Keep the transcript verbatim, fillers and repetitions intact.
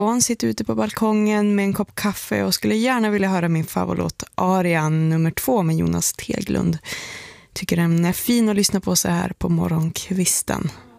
Och han sitter ute på balkongen med en kopp kaffe och skulle gärna vilja höra min favoritlåt Arian nummer två med Jonas Teglund. Tycker den är fin att lyssna på så här på morgonkvisten.